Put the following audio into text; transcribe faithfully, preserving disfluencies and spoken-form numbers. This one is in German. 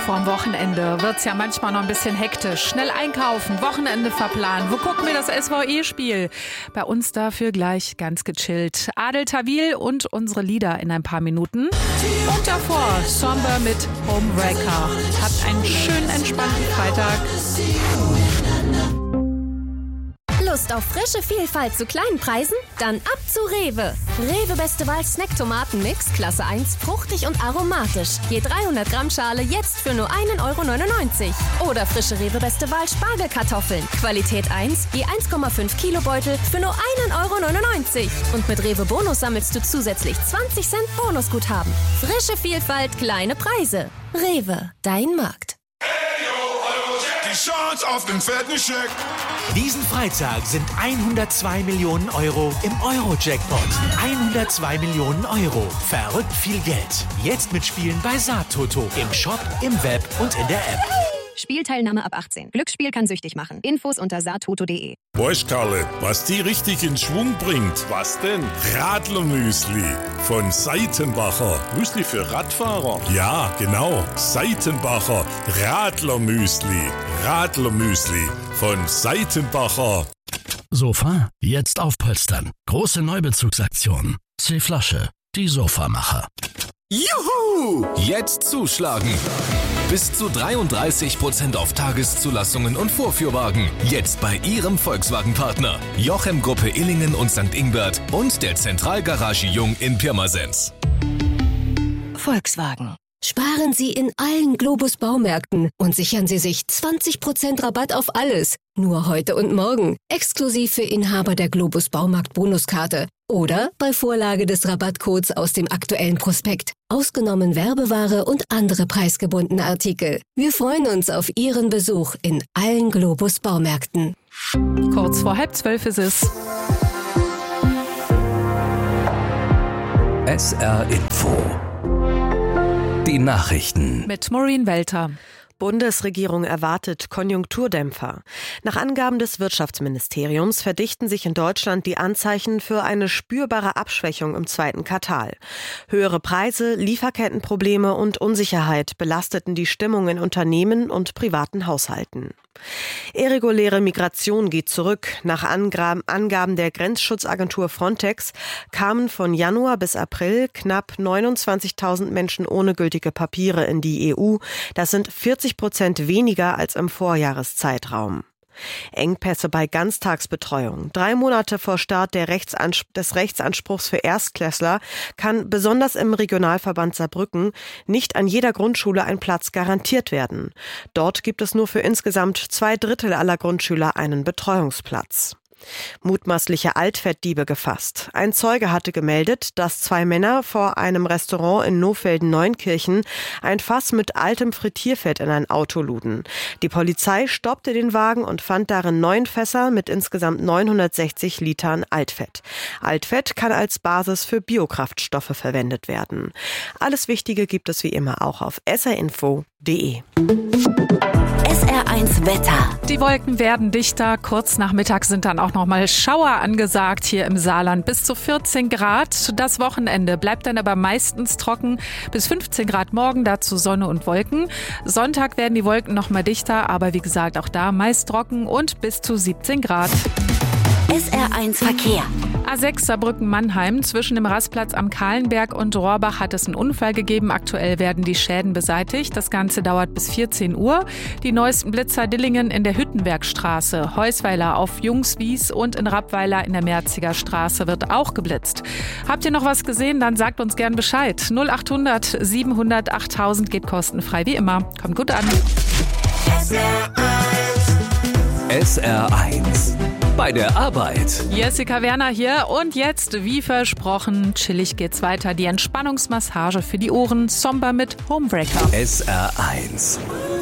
Vorm Wochenende wird's ja manchmal noch ein bisschen hektisch. Schnell einkaufen, Wochenende verplanen. Wo gucken wir das S V E-Spiel? Bei uns dafür gleich ganz gechillt. Adel Tawil und unsere Lieder in ein paar Minuten. Und davor Somber mit Homewrecker. Habt einen schönen, entspannten Freitag. Lust auf frische Vielfalt zu kleinen Preisen? Dann ab zu Rewe. Rewe Beste Wahl Snack-Tomaten-Mix, Klasse eins, fruchtig und aromatisch. Je dreihundert Gramm Schale jetzt für nur ein Euro neunundneunzig. Oder frische Rewe Beste Wahl Spargelkartoffeln. Qualität eins, je eins Komma fünf Kilo Beutel für nur ein Euro neunundneunzig. Und mit Rewe Bonus sammelst du zusätzlich zwanzig Cent Bonusguthaben. Frische Vielfalt, kleine Preise. Rewe, dein Markt. Die Chance auf den fetten Scheck. Diesen Freitag sind hundertzwei Millionen Euro im Euro-Jackpot. hundertzwei Millionen Euro. Verrückt viel Geld. Jetzt mitspielen bei Saattoto. Im Shop, im Web und in der App. Spielteilnahme ab achtzehn. Glücksspiel kann süchtig machen. Infos unter saattoto punkt de. Weißt Karle, was die richtig in Schwung bringt? Was denn? Radlermüsli von Seitenbacher. Müsli für Radfahrer? Ja, genau. Seitenbacher Radlermüsli. Radlermüsli von Seitenbacher. Sofa jetzt aufpolstern. Große Neubezugsaktion. C-Flasche. Die Sofamacher. Juhu! Jetzt zuschlagen! Bis zu dreiunddreißig Prozent auf Tageszulassungen und Vorführwagen. Jetzt bei Ihrem Volkswagen-Partner. Jochem Gruppe Illingen und Sankt Ingbert und der Zentralgarage Jung in Pirmasens. Volkswagen. Sparen Sie in allen Globus Baumärkten und sichern Sie sich zwanzig Prozent Rabatt auf alles. Nur heute und morgen. Exklusiv für Inhaber der Globus Baumarkt Bonuskarte. Oder bei Vorlage des Rabattcodes aus dem aktuellen Prospekt. Ausgenommen Werbeware und andere preisgebundene Artikel. Wir freuen uns auf Ihren Besuch in allen Globus Baumärkten. Kurz vor halb zwölf ist es. S R Info. Die Nachrichten. Mit Maureen Welter. Bundesregierung erwartet Konjunkturdämpfer. Nach Angaben des Wirtschaftsministeriums verdichten sich in Deutschland die Anzeichen für eine spürbare Abschwächung im zweiten Quartal. Höhere Preise, Lieferkettenprobleme und Unsicherheit belasteten die Stimmung in Unternehmen und privaten Haushalten. Irreguläre Migration geht zurück. Nach Angaben der Grenzschutzagentur Frontex kamen von Januar bis April knapp neunundzwanzigtausend Menschen ohne gültige Papiere in die E U. Das sind vierzig Prozent weniger als im Vorjahreszeitraum. Engpässe bei Ganztagsbetreuung. Drei Monate vor Start der Rechtsanspr- des Rechtsanspruchs für Erstklässler kann besonders im Regionalverband Saarbrücken nicht an jeder Grundschule ein Platz garantiert werden. Dort gibt es nur für insgesamt zwei Drittel aller Grundschüler einen Betreuungsplatz. Mutmaßliche Altfettdiebe gefasst. Ein Zeuge hatte gemeldet, dass zwei Männer vor einem Restaurant in Nohfelden-Neunkirchen ein Fass mit altem Frittierfett in ein Auto luden. Die Polizei stoppte den Wagen und fand darin neun Fässer mit insgesamt neunhundertsechzig Litern Altfett. Altfett kann als Basis für Biokraftstoffe verwendet werden. Alles Wichtige gibt es wie immer auch auf s r info punkt de. S R eins Wetter. Die Wolken werden dichter. Kurz nach Mittag sind dann auch noch mal Schauer angesagt hier im Saarland. Bis zu vierzehn Grad. Das Wochenende bleibt dann aber meistens trocken. Bis fünfzehn Grad morgen, dazu Sonne und Wolken. Sonntag werden die Wolken noch mal dichter, aber wie gesagt auch da meist trocken und bis zu siebzehn Grad. S R eins Verkehr. A sechs Saarbrücken-Mannheim. Zwischen dem Rastplatz am Kahlenberg und Rohrbach hat es einen Unfall gegeben. Aktuell werden die Schäden beseitigt. Das Ganze dauert bis vierzehn Uhr. Die neuesten Blitzer Dillingen in der Hüttenbergstraße, Heusweiler auf Jungswies und in Rappweiler in der Merziger Straße wird auch geblitzt. Habt ihr noch was gesehen? Dann sagt uns gern Bescheid. null achthundert siebenhundert achttausend geht kostenfrei wie immer. Kommt gut an. S R eins. S R eins. Bei der Arbeit. Jessica Werner hier und jetzt, wie versprochen, chillig geht's weiter. Die Entspannungsmassage für die Ohren, Somber mit Homewrecker. S R eins.